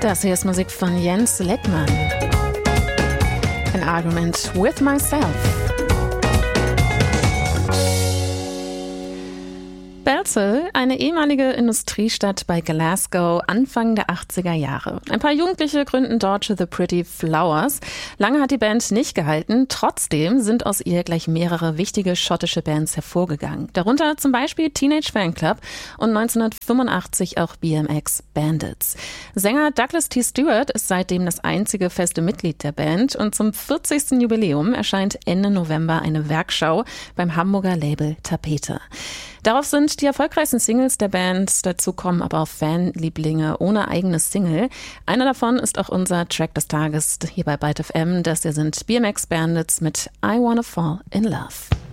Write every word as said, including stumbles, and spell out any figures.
Das hier ist Musik von Jens Leckmann. An Argument with Myself. Belsel, eine ehemalige Industriestadt bei Glasgow, Anfang der achtziger Jahre. Ein paar Jugendliche gründen dort The Pretty Flowers. Lange hat die Band nicht gehalten, trotzdem sind aus ihr gleich mehrere wichtige schottische Bands hervorgegangen. Darunter zum Beispiel Teenage Fanclub und neunzehnhundertfünfundachtzig auch B M X Bandits. Sänger Douglas T. Stewart ist seitdem das einzige feste Mitglied der Band und zum vierzigsten Jubiläum erscheint Ende November eine Werkschau beim Hamburger Label Tapete. Darauf sind die erfolgreichsten Singles der Band, dazu kommen aber auch Fanlieblinge ohne eigenes Single. Einer davon ist auch unser Track des Tages hier bei Byte F M. Das hier sind B M X Bandits mit I Wanna Fall in Love.